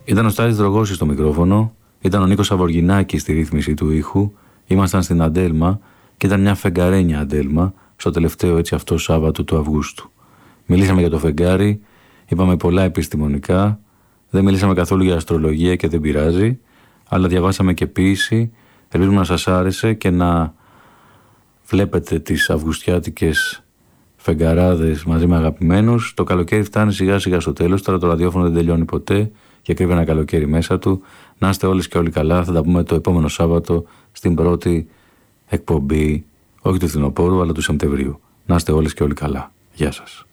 Ήταν ο Στάρης Δρογώσης στο μικρόφωνο, ήταν ο Νίκος Σαβοργινάκης στη ρύθμιση του ήχου, ήμασταν στην Αντέλμα και ήταν μια φεγγαρένια Αντέλμα στο τελευταίο έτσι αυτό Σάββατο του Αυγούστου. Μιλήσαμε για το φεγγάρι, είπαμε πολλά επιστημονικά, δεν μιλήσαμε καθόλου για αστρολογία και δεν πειράζει, αλλά διαβάσαμε και ποίηση, ελπίζουμε να σας άρεσε και να βλέπετε τις αυγουστιάτικες φεγγαράδες μαζί με αγαπημένους. Το καλοκαίρι φτάνει σιγά σιγά στο τέλος, τώρα το ραδιόφωνο δεν τελειώνει ποτέ και κρύβει ένα καλοκαίρι μέσα του. Να είστε όλες και όλοι καλά, θα τα πούμε το επόμενο Σάββατο στην πρώτη εκπομπή, όχι του φθινοπόρου αλλά του Σεπτεμβρίου. Να είστε όλες και όλοι καλά. Γεια σας.